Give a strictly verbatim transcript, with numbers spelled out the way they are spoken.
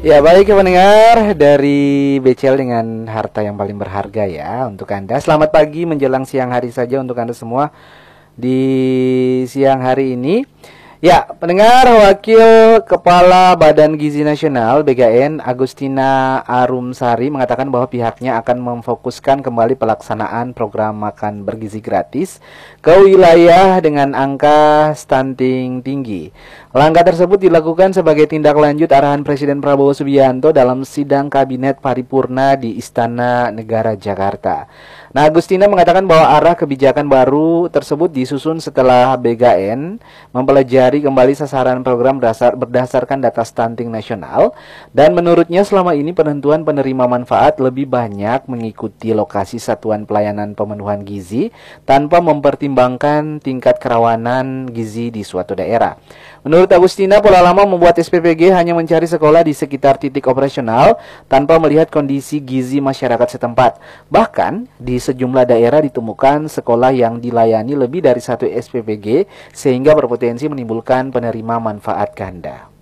Ya, baik ya pendengar dari B C L dengan harta yang paling berharga ya untuk Anda. Selamat pagi menjelang siang hari saja untuk Anda semua di siang hari ini. Ya, pendengar, Wakil Kepala Badan Gizi Nasional B G N Agustina Arumsari mengatakan bahwa pihaknya akan memfokuskan kembali pelaksanaan program makan bergizi gratis ke wilayah dengan angka stunting tinggi. Langkah tersebut dilakukan sebagai tindak lanjut arahan Presiden Prabowo Subianto dalam sidang Kabinet Paripurna di Istana Negara Jakarta. Nah, Agustina mengatakan bahwa arah kebijakan baru tersebut disusun setelah B G N mempelajari kembali sasaran program berdasar, berdasarkan data stunting nasional, dan menurutnya selama ini penentuan penerima manfaat lebih banyak mengikuti lokasi satuan pelayanan pemenuhan gizi tanpa mempertimbangkan tingkat kerawanan gizi di suatu daerah. Menurut Agustina, pola lama membuat S P P G hanya mencari sekolah di sekitar titik operasional tanpa melihat kondisi gizi masyarakat setempat. Bahkan, di sejumlah daerah ditemukan sekolah yang dilayani lebih dari satu S P P G sehingga berpotensi menimbulkan penerima manfaat ganda.